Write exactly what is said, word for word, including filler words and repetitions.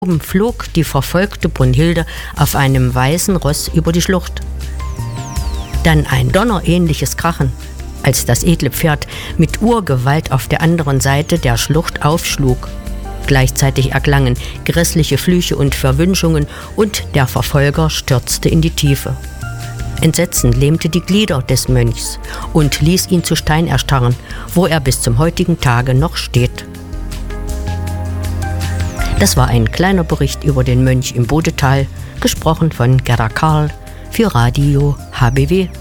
Oben flog die verfolgte Brunhilde auf einem weißen Ross über die Schlucht. Dann ein donnerähnliches Krachen, als das edle Pferd mit Urgewalt auf der anderen Seite der Schlucht aufschlug. Gleichzeitig erklangen grässliche Flüche und Verwünschungen und der Verfolger stürzte in die Tiefe. Entsetzen lähmte die Glieder des Mönchs und ließ ihn zu Stein erstarren, wo er bis zum heutigen Tage noch steht. Das war ein kleiner Bericht über den Mönch im Bodetal, gesprochen von Gerda Karl für Radio H B W.